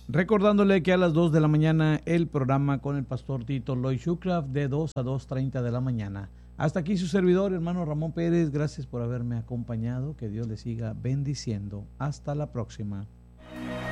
Recordándole que a las 2 de la mañana el programa con el pastor Tito Loy Shukraf de 2 a 2:30 de la mañana. Hasta aquí su servidor, hermano Ramón Pérez. Gracias por haberme acompañado. Que Dios le siga bendiciendo. Hasta la próxima.